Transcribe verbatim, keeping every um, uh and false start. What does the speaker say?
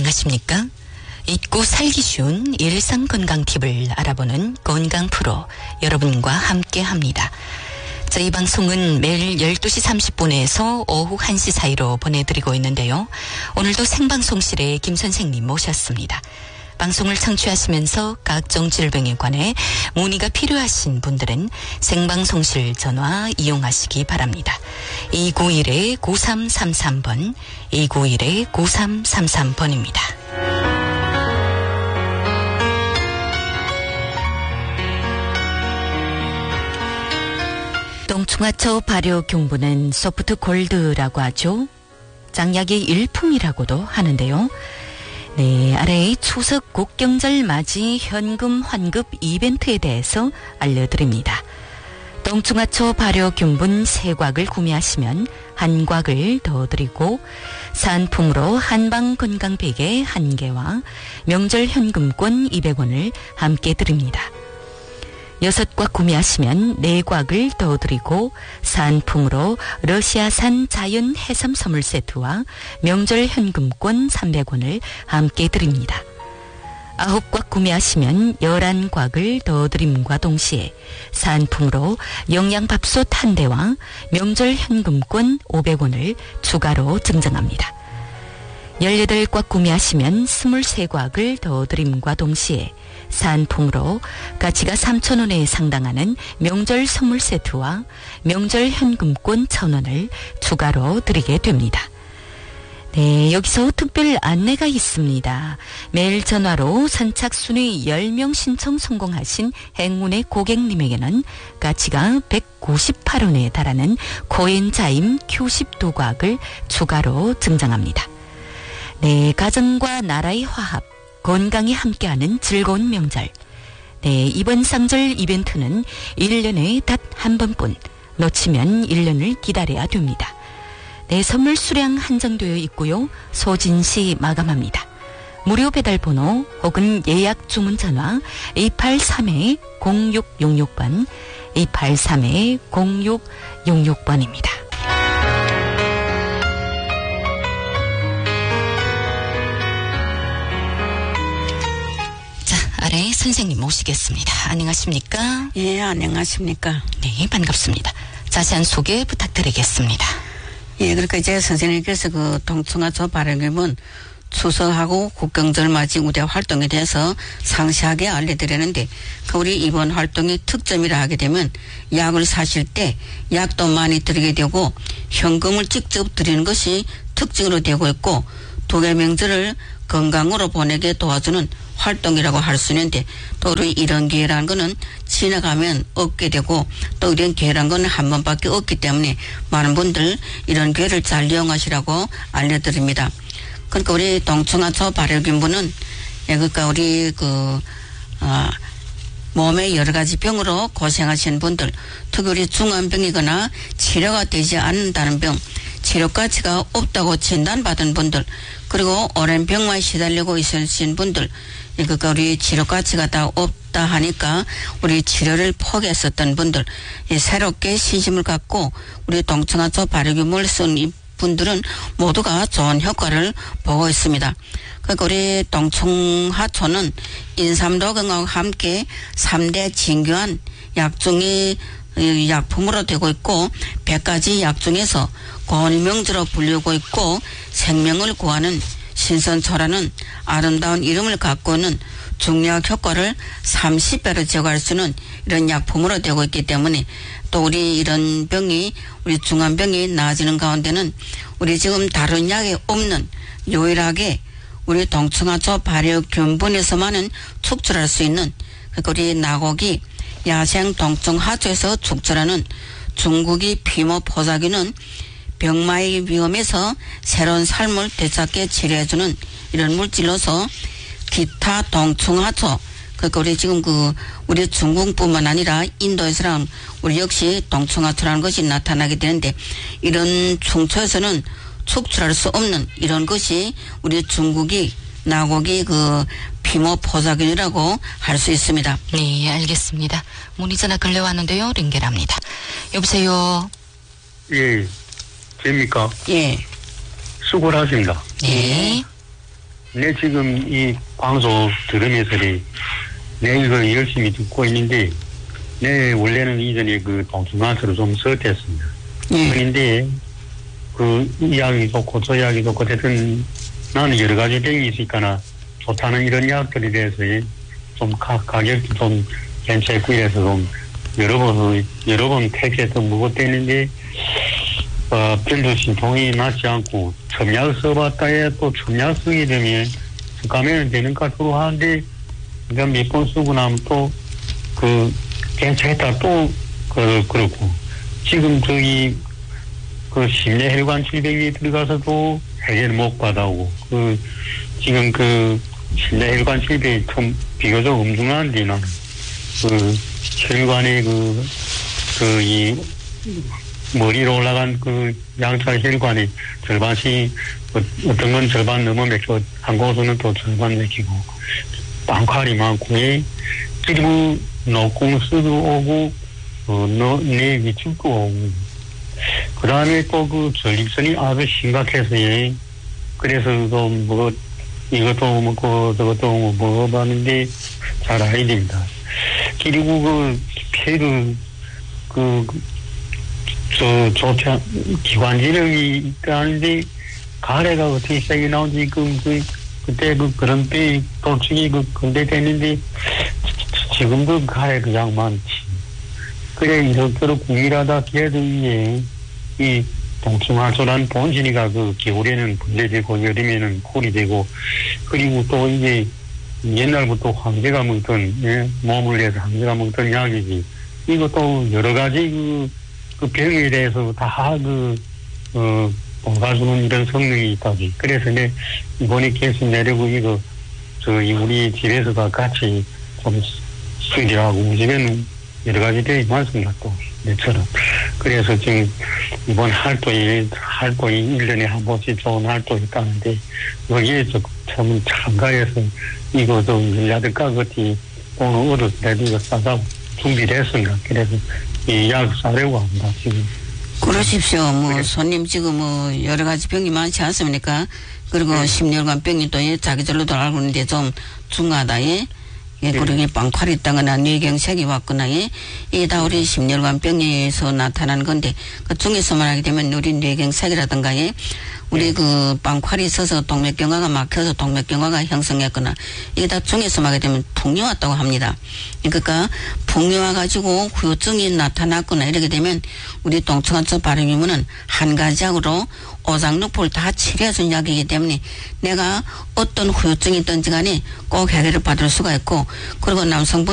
안녕하십니까? 잊고 살기 쉬운 일상 건강 팁을 알아보는 건강 프로 여러분과 함께 합니다. 자, 이 방송은 매일 열두 시 삼십 분에서 오후 한 시 사이로 보내드리고 있는데요. 오늘도 생방송실에 김 선생님 모셨습니다. 방송을 청취하시면서 각종 질병에 관해 문의가 필요하신 분들은 생방송실 전화 이용하시기 바랍니다. 이구일 구삼삼삼 번, 이구일 구삼삼삼 번입니다. 동충하초 발효균분은 소프트 골드라고 하죠. 장약의 일품이라고도 하는데요. 네, 아래의 추석 국경절 맞이 현금 환급 이벤트에 대해서 알려드립니다. 동충하초 발효균분 세 곽을 구매하시면 한 곽을 더 드리고 상품으로 한방건강베개 한 개와 명절 현금권 이백 원을 함께 드립니다. 여섯 곽 구매하시면 네 곽을 더 드리고 상품으로 러시아산 자연 해삼 선물 세트와 명절 현금권 삼백 원을 함께 드립니다. 아홉 곽 구매하시면 열한 곽을 더 드림과 동시에 상품으로 영양밥솥 한 대와 명절 현금권 오백 원을 추가로 증정합니다. 열여덟 곽 구매하시면 스물세 곽을 더 드림과 동시에 상품으로 가치가 삼천 원에 상당하는 명절 선물 세트와 명절 현금권 천 원을 추가로 드리게 됩니다. 네, 여기서 특별 안내가 있습니다. 매일 전화로 선착순위 열 명 신청 성공하신 행운의 고객님에게는 가치가 백구십팔 원에 달하는 코엔자임 큐 십 도곽을 추가로 증정합니다. 네, 가정과 나라의 화합, 건강이 함께하는 즐거운 명절. 네, 이번 상절 이벤트는 일 년에 단 한 번뿐, 놓치면 일 년을 기다려야 됩니다. 네, 선물 수량 한정되어 있고요. 소진시 마감합니다. 무료 배달 번호 혹은 예약 주문 전화 이팔삼 공육육육 번, 이팔삼 공육육육 번입니다. 아래 선생님 모시겠습니다. 안녕하십니까? 예, 안녕하십니까? 네, 반갑습니다. 자세한 소개 부탁드리겠습니다. 예, 그러니까 이제 선생님께서 그 동충하초 발효균분 추석하고 국경절 맞이 우대 활동에 대해서 상세하게 알려드리는데, 그 우리 이번 활동의 특점이라 하게 되면 약을 사실 때 약도 많이 드리게 되고 현금을 직접 드리는 것이 특징으로 되고 있고, 두 개 명절을 건강으로 보내게 도와주는 활동이라고 할 수 있는데, 또 우리 이런 기회라는 거는 지나가면 없게 되고 또 이런 기회라는 거는 한 번밖에 없기 때문에 많은 분들 이런 기회를 잘 이용하시라고 알려드립니다. 그러니까 우리 동충하초 발효균분은, 예, 그러니까 우리 그 아, 몸의 여러 가지 병으로 고생하시는 분들, 특히 우리 중환병이거나 치료가 되지 않는다는 병, 치료 가치가 없다고 진단받은 분들, 그리고 오랜 병만 시달리고 있으신 분들, 그러니까 우리 치료 가치가 다 없다 하니까 우리 치료를 포기했었던 분들, 새롭게 신심을 갖고 우리 동충하초 발효균분을 쓴 분들은 모두가 좋은 효과를 보고 있습니다. 그러니까 우리 동충하초는 인삼도경하고 함께 삼 대 진교한 약중의 약품으로 되고 있고, 백 가지 약 중에서 권위명주로 불리고 있고, 생명을 구하는 신선초라는 아름다운 이름을 갖고 있는 중요한 효과를 삼십 배로 제거할 수 있는 이런 약품으로 되고 있기 때문에, 또 우리 이런 병이, 우리 중환병이 나아지는 가운데는 우리 지금 다른 약에 없는 유일하게 우리 동충하초 발효균분에서만은 축출할 수 있는, 그러니까 우리 나곡이 야생 동충하초에서 축출하는 중국이 피모 포자균은 병마의 위험에서 새로운 삶을 되찾게 치료해주는 이런 물질로서 기타 동충하초, 그러니까 우리 지금 그 우리 중국뿐만 아니라 인도에서랑 우리 역시 동충하초라는 것이 나타나게 되는데, 이런 충초에서는 축출할 수 없는 이런 것이 우리 중국이 나곡이 그 피모 포자균이라고 할 수 있습니다. 네, 알겠습니다. 문의 전화 걸려왔는데요. 연결합니다. 여보세요. 예, 됩니까? 예. 수고를 하십니다. 네. 내 지금 이 방송 들으면서 내 이거 열심히 듣고 있는데, 내 원래는 이전에 그 동충하수로 좀 썼댔습니다. 예. 그런데 그 이야기 좋고 저 이야기 좋고 어쨌든 나는 여러 가지 병이 있으니까 좋다는 이런 약들에 대해서 좀 가, 가격도 좀 괜찮고 이래서 좀 여러 번, 여러 번 택시에서 먹었대는데, 어, 별로 신통이 나지 않고, 첨약 써봤다에 또 첨약 쓰게 되면, 감염이 되는 것으로 하는데, 그러니까 몇 번 쓰고 나면 또, 그, 괜찮겠다 또, 그, 그렇고. 지금 저기, 그 심내혈관 질병이 들어가서도 해결 못 받아오고, 그, 지금 그, 심내혈관 질병이 좀 비교적 엄중한데, 나는. 그, 혈관의 그, 그, 이, 머리로 올라간 그 양차 혈관이 절반씩, 어떤 건 절반 넘어 맥히고, 한 곳은 또 절반 맥히고, 빵칼이 많고, 예, 그리고 노공수도 오고, 어, 너, 내 위축도 오고, 그 다음에 또 그 전립선이 아주 심각해서, 예, 그래서 또 뭐, 이것도 먹고, 저것도 먹어봤는데, 잘 알아야 됩니다. 그리고 그 폐를 그 저 조차 기관지력이 있다는데 가래가 어떻게 시작이 나온지 그, 그 그때 그 그런 때 돌축이 그 근대 됐는데 지금도 가래 그냥 많지. 그래 이렇게로 궁일하다 기해도 이게 이 동충하수란 본진이가 그 겨울에는 벌레되고 여름에는 콜이 되고 그리고 또 이게 옛날부터 황제가 먹던, 예, 몸을 내서 황제가 먹던 약이지. 이것도 여러 가지 그, 그 병에 대해서 다 그, 어, 도와주는 이런 성능이 있다지. 그래서 내 이번에 계속 내려고 이거, 저희 우리 집에서도 같이 좀 쓰기하고, 우리 집에는 여러 가지 병이 많습니다, 또. 내처럼. 그래서 지금 이번 활동이, 활동이 일 년에 한 번씩 좋은 활동이 있다는데, 여기에 참 참가해서 이거도 야들까 같이 오늘 어렸을 때도 이거 싸다 준비를 했습니다. 그래서 이 약 싸려고 합니다, 지금. 그러십시오. 뭐, 그래. 손님 지금 뭐, 여러 가지 병이 많지 않습니까? 그리고 네. 심혈관 병이 또 예, 자기절로도 알고 있는데 좀 중하다, 예. 예, 그러게 빵칼이 있다거나 뇌경색이 왔거나, 예. 이게 다 우리 심혈관 병에서 나타나는 건데, 그 중에서 말하게 되면 우리 뇌경색이라든가, 예. 우리 네. 그 빵칼이 있어서 동맥경화가 막혀서 동맥경화가 형성했거나, 이게 다 중에서 말하게 되면 풍이 왔다고 합니다. 그러니까 풍이 와가지고 후유증이 나타났거나 이렇게 되면 우리 동충하수 발효기문은 한 가지 약으로 오장육부를 다 치료해준 약이기 때문에 내가 어떤 후유증이 있든지 간에 꼭 해결을 받을 수가 있고, 그리고 남성분